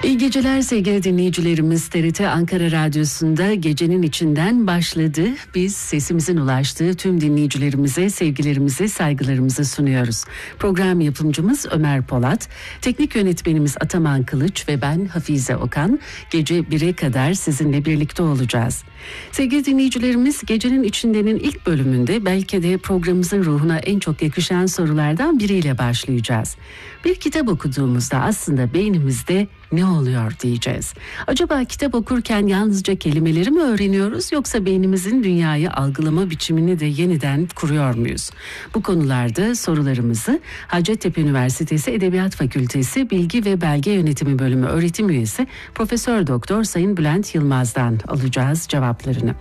İyi geceler sevgili dinleyicilerimiz. TRT Ankara Radyosu'nda gecenin içinden başladı. Biz sesimizin ulaştığı tüm dinleyicilerimize sevgilerimizi, saygılarımızı sunuyoruz. Program yapımcımız Ömer Polat, teknik yönetmenimiz Ataman Kılıç ve ben Hafize Okan. Gece 1'e kadar sizinle birlikte olacağız. Sevgili dinleyicilerimiz, gecenin içindenin ilk bölümünde belki de programımızın ruhuna en çok yakışan sorulardan biriyle başlayacağız. Bir kitap okuduğumuzda aslında beynimizde ne oluyor diyeceğiz. Acaba kitap okurken yalnızca kelimeleri mi öğreniyoruz yoksa beynimizin dünyayı algılama biçimini de yeniden kuruyor muyuz? Bu konularda sorularımızı Hacettepe Üniversitesi Edebiyat Fakültesi Bilgi ve Belge Yönetimi Bölümü öğretim üyesi Profesör Doktor Sayın Bülent Yılmaz'dan alacağız cevaplarını.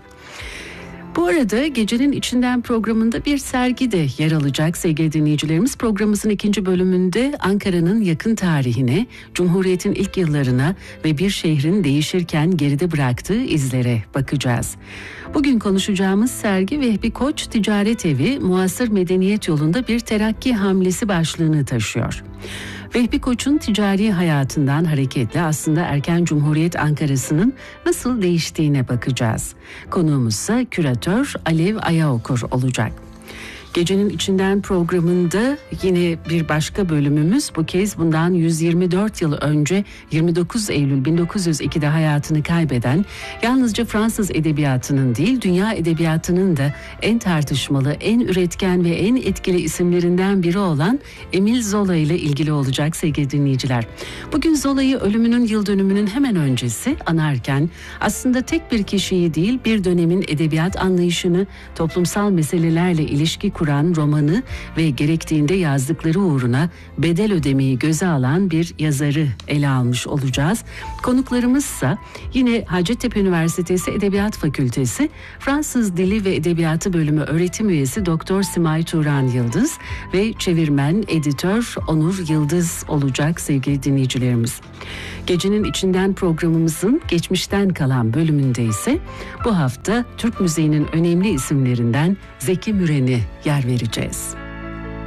Bu arada Gecenin İçinden programında bir sergi de yer alacak sevgili dinleyicilerimiz. Programımızın ikinci bölümünde Ankara'nın yakın tarihine, Cumhuriyet'in ilk yıllarına ve bir şehrin değişirken geride bıraktığı izlere bakacağız. Bugün konuşacağımız sergi Vehbi Koç Ticaret Evi Muasır Medeniyet Yolunda bir terakki hamlesi başlığını taşıyor. Vehbi Koç'un ticari hayatından hareketle aslında erken Cumhuriyet Ankara'sının nasıl değiştiğine bakacağız. Konuğumuzsa küratör Alev Ayaokur olacak. Gecenin İçinden programında yine bir başka bölümümüz bu kez bundan 124 yıl önce 29 Eylül 1902'de hayatını kaybeden yalnızca Fransız edebiyatının değil dünya edebiyatının da en tartışmalı, en üretken ve en etkili isimlerinden biri olan Émile Zola ile ilgili olacak sevgili dinleyiciler. Bugün Zola'yı ölümünün yıl dönümünün hemen öncesi anarken aslında tek bir kişiyi değil bir dönemin edebiyat anlayışını, toplumsal meselelerle ilişki kuran romanı ve gerektiğinde yazdıkları uğruna bedel ödemeyi göze alan bir yazarı ele almış olacağız. Konuklarımızsa yine Hacettepe Üniversitesi Edebiyat Fakültesi Fransız Dili ve Edebiyatı Bölümü öğretim üyesi Doktor Simay Turan Yıldız ve çevirmen, editör Onur Yıldız olacak sevgili dinleyicilerimiz. Gecenin İçinden programımızın geçmişten kalan bölümünde ise bu hafta Türk müziğinin önemli isimlerinden Zeki Müren'e yer vereceğiz.